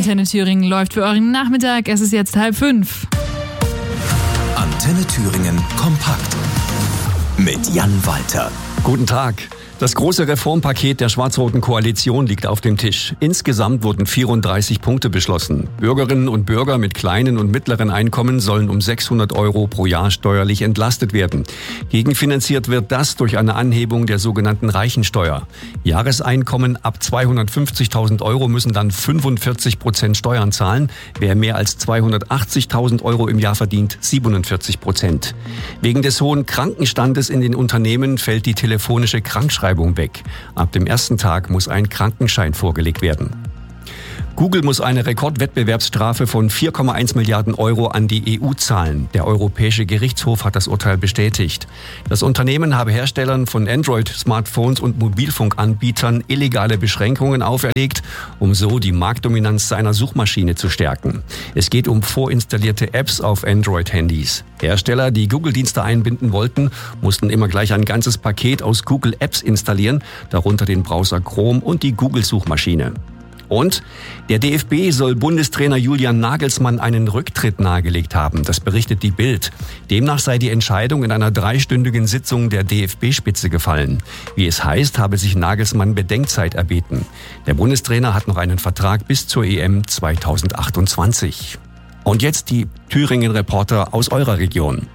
Antenne Thüringen läuft für euren Nachmittag. Es ist jetzt 4:30. Antenne Thüringen kompakt mit Jan Walter. Guten Tag. Das große Reformpaket der schwarz-roten Koalition liegt auf dem Tisch. Insgesamt wurden 34 Punkte beschlossen. Bürgerinnen und Bürger mit kleinen und mittleren Einkommen sollen um 600 € pro Jahr steuerlich entlastet werden. Gegenfinanziert wird das durch eine Anhebung der sogenannten Reichensteuer. Jahreseinkommen ab 250.000 € müssen dann 45% Steuern zahlen. Wer mehr als 280.000 € im Jahr verdient, 47%. Wegen des hohen Krankenstandes in den Unternehmen fällt die telefonische Krankschreibung weg. Ab dem ersten Tag muss ein Krankenschein vorgelegt werden. Google muss eine Rekordwettbewerbsstrafe von 4,1 Milliarden € an die EU zahlen. Der Europäische Gerichtshof hat das Urteil bestätigt. Das Unternehmen habe Herstellern von Android-Smartphones und Mobilfunkanbietern illegale Beschränkungen auferlegt, um so die Marktdominanz seiner Suchmaschine zu stärken. Es geht um vorinstallierte Apps auf Android-Handys. Hersteller, die Google-Dienste einbinden wollten, mussten immer gleich ein ganzes Paket aus Google-Apps installieren, darunter den Browser Chrome und die Google-Suchmaschine. Und der DFB soll Bundestrainer Julian Nagelsmann einen Rücktritt nahegelegt haben. Das berichtet die Bild. Demnach sei die Entscheidung in einer 3-stündigen Sitzung der DFB-Spitze gefallen. Wie es heißt, habe sich Nagelsmann Bedenkzeit erbeten. Der Bundestrainer hat noch einen Vertrag bis zur EM 2028. Und jetzt die Thüringen-Reporter aus eurer Region.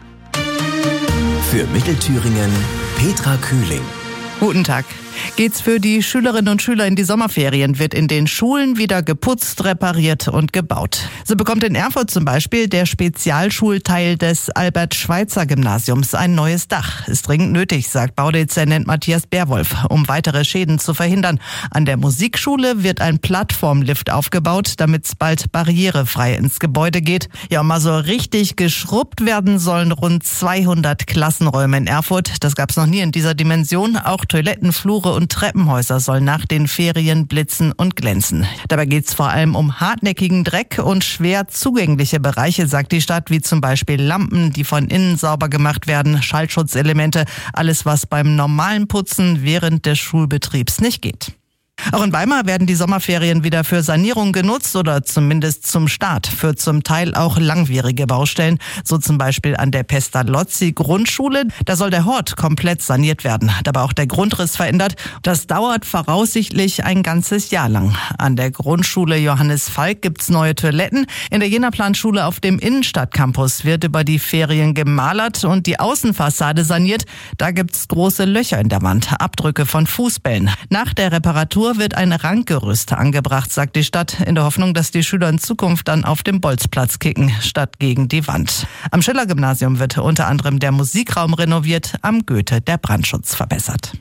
Für Mittelthüringen Petra Kühling. Guten Tag. Geht's für die Schülerinnen und Schüler in die Sommerferien, wird in den Schulen wieder geputzt, repariert und gebaut. So bekommt in Erfurt zum Beispiel der Spezialschulteil des Albert-Schweitzer-Gymnasiums ein neues Dach. Ist dringend nötig, sagt Baudezernent Matthias Bärwolf, um weitere Schäden zu verhindern. An der Musikschule wird ein Plattformlift aufgebaut, damit es bald barrierefrei ins Gebäude geht. Ja, und mal so richtig geschrubbt werden sollen rund 200 Klassenräume in Erfurt. Das gab's noch nie in dieser Dimension. Auch Toiletten, Flure und Treppenhäuser sollen nach den Ferien blitzen und glänzen. Dabei geht es vor allem um hartnäckigen Dreck und schwer zugängliche Bereiche, sagt die Stadt, wie zum Beispiel Lampen, die von innen sauber gemacht werden, Schallschutzelemente, alles was beim normalen Putzen während des Schulbetriebs nicht geht. Auch in Weimar werden die Sommerferien wieder für Sanierung genutzt oder zumindest zum Start für zum Teil auch langwierige Baustellen. So zum Beispiel an der Pestalozzi-Grundschule. Da soll der Hort komplett saniert werden, dabei auch der Grundriss verändert. Das dauert voraussichtlich ein ganzes Jahr lang. An der Grundschule Johannes Falk gibt's neue Toiletten. In der Jena-Planschule auf dem Innenstadtcampus wird über die Ferien gemalert und die Außenfassade saniert. Da gibt's große Löcher in der Wand, Abdrücke von Fußbällen. Nach der Reparatur wird ein Ranggerüst angebracht, sagt die Stadt, in der Hoffnung, dass die Schüler in Zukunft dann auf dem Bolzplatz kicken, statt gegen die Wand. Am Schiller-Gymnasium wird unter anderem der Musikraum renoviert, am Goethe der Brandschutz verbessert.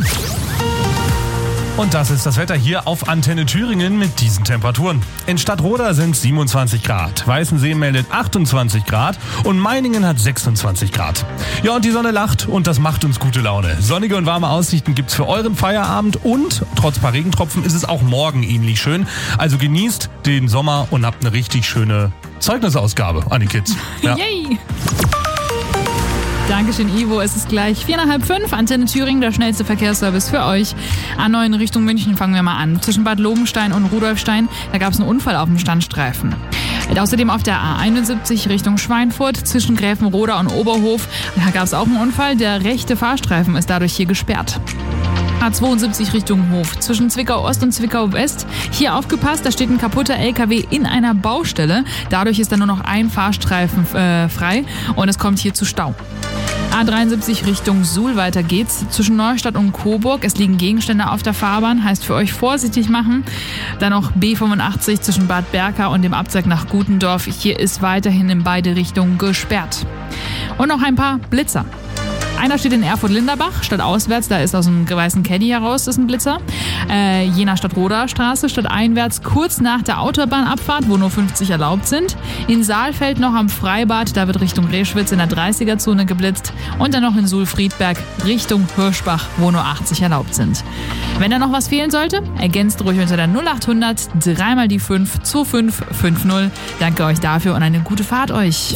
Und das ist das Wetter hier auf Antenne Thüringen mit diesen Temperaturen. In Stadtroda sind 27 Grad, Weißensee meldet 28 Grad und Meiningen hat 26 Grad. Ja, und die Sonne lacht und das macht uns gute Laune. Sonnige und warme Aussichten gibt's für euren Feierabend und trotz paar Regentropfen ist es auch morgen ähnlich schön. Also genießt den Sommer und habt eine richtig schöne Zeugnisausgabe an die Kids. Ja. Yay! Dankeschön, Ivo. Es ist gleich 4:45. Antenne Thüringen, der schnellste Verkehrsservice für euch. A9 in Richtung München fangen wir mal an. Zwischen Bad Lobenstein und Rudolfstein, da gab es einen Unfall auf dem Standstreifen. Außerdem auf der A71 Richtung Schweinfurt zwischen Gräfenroda und Oberhof, da gab es auch einen Unfall. Der rechte Fahrstreifen ist dadurch hier gesperrt. A72 Richtung Hof, zwischen Zwickau Ost und Zwickau West. Hier aufgepasst, da steht ein kaputter LKW in einer Baustelle. Dadurch ist dann nur noch ein Fahrstreifen frei und es kommt hier zu Stau. A73 Richtung Suhl, weiter geht's. Zwischen Neustadt und Coburg, es liegen Gegenstände auf der Fahrbahn, heißt für euch vorsichtig machen. Dann noch B85 zwischen Bad Berka und dem Abzweig nach Gutendorf. Hier ist weiterhin in beide Richtungen gesperrt. Und noch ein paar Blitzer. Einer steht in Erfurt-Linderbach, stadtauswärts, da ist aus dem weißen Caddy heraus ist ein Blitzer. Jena Stadt-Roda-Straße, stadteinwärts, kurz nach der Autobahnabfahrt, wo nur 50 erlaubt sind. In Saalfeld noch am Freibad, da wird Richtung Reschwitz in der 30er-Zone geblitzt. Und dann noch in Suhl-Friedberg Richtung Hirschbach, wo nur 80 erlaubt sind. Wenn da noch was fehlen sollte, ergänzt ruhig unter der 0800 3 mal die 5 2550. Danke euch dafür und eine gute Fahrt euch.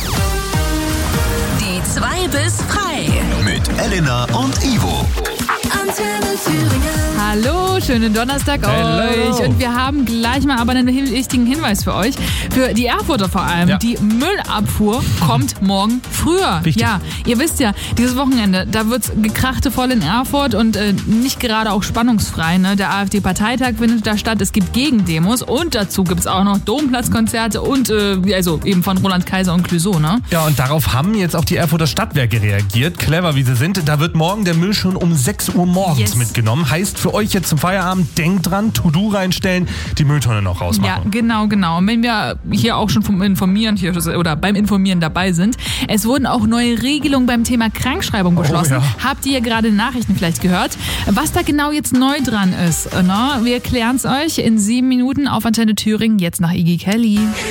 Die 2 bis frei. Mit Elena und Ivo. Antenne Thüringen. Hallo, schönen Donnerstag Hello. euch. Und wir haben gleich mal aber einen wichtigen Hinweis für euch. Für die Erfurter vor allem. Ja. Die Müllabfuhr kommt morgen früher. Wichtig. Ja, ihr wisst ja, dieses Wochenende, da wird's gekrachte voll in Erfurt und nicht gerade auch spannungsfrei. Ne? Der AfD-Parteitag findet da statt. Es gibt Gegendemos und dazu gibt's auch noch Domplatzkonzerte und also eben von Roland Kaiser und Clouseau. Ne? Ja, und darauf haben jetzt auch die Erfurter Stadtwerke reagiert. Clever wie sie sind. Da wird morgen der Müll schon um 6 Uhr morgens mitgenommen. Heißt für euch jetzt zum Feierabend, denkt dran, To-Do reinstellen, die Mülltonne noch rausmachen. Ja, genau. Und wenn wir hier auch schon beim Informieren dabei sind, es wurden auch neue Regelungen beim Thema Krankschreibung beschlossen. ja. Habt ihr gerade in Nachrichten vielleicht gehört? Was da genau jetzt neu dran ist, ne? Wir erklären es euch in 7 Minuten auf Antenne Thüringen, jetzt nach Iggy Kelly.